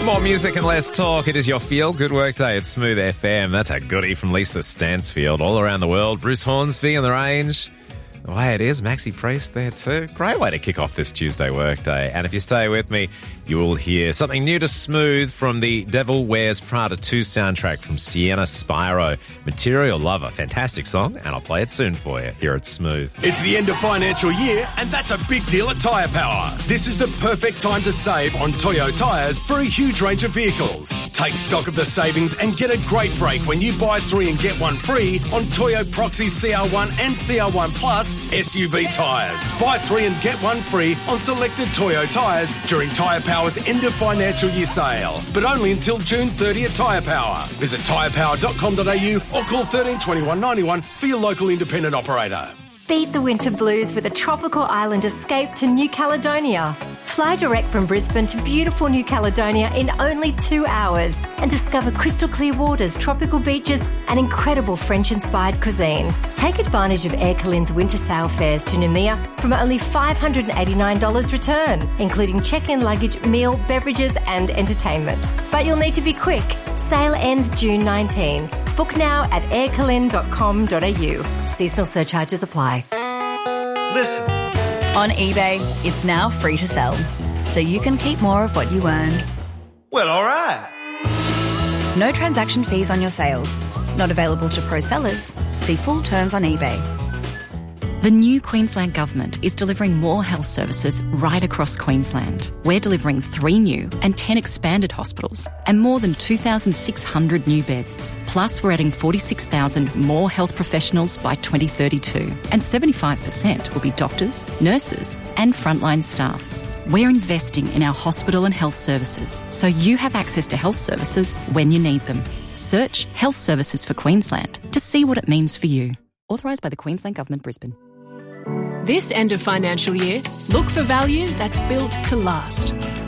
More music and less talk. It is your feel-good workday at Smooth FM. That's a goodie from Lisa Stansfield. All around the world, Bruce Hornsby on the range. The way it is, Maxi Priest there too. Great way to kick off this Tuesday workday. And if you stay with me, you will hear something new to Smooth from the Devil Wears Prada 2 soundtrack from Sienna Spiro. Material Lover, fantastic song, and I'll play it soon for you here at Smooth. It's the end of financial year, and that's a big deal at Tyre Power. This is the perfect time to save on Toyo tyres for a huge range of vehicles. Take stock of the savings and get a great break when you buy 3 and get 1 free on Toyo Proxy CR1 and CR1 Plus SUV tyres. Buy 3 and get 1 free on selected Toyo tyres during Tyre Power's end of financial year sale, but only until June 30 at Tyre Power. Visit tyrepower.com.au or call 13 21 91 for your local independent operator. Beat the winter blues with a tropical island escape to New Caledonia. Fly direct from Brisbane to beautiful New Caledonia in only 2 hours and discover crystal clear waters, tropical beaches and incredible French-inspired cuisine. Take advantage of Air Calin's winter sale fares to Noumea from only $589 return, including check-in luggage, meal, beverages and entertainment. But you'll need to be quick. Sale ends June 19. Book now at aircalin.com.au. Seasonal surcharges apply. Listen. On eBay, it's now free to sell, so you can keep more of what you earn. Well, all right. No transaction fees on your sales. Not available to pro sellers. See full terms on eBay. The new Queensland Government is delivering more health services right across Queensland. We're delivering 3 new and 10 expanded hospitals and more than 2,600 new beds. Plus, we're adding 46,000 more health professionals by 2032, and 75% will be doctors, nurses and frontline staff. We're investing in our hospital and health services so you have access to health services when you need them. Search Health Services for Queensland to see what it means for you. Authorised by the Queensland Government, Brisbane. This end of financial year, look for value that's built to last.